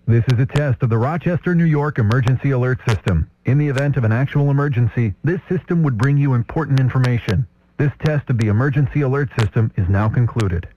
This is a test of the Rochester, New York Emergency Alert System. In the event of an actual emergency, this system would bring you important information. This test of the Emergency Alert System is now concluded.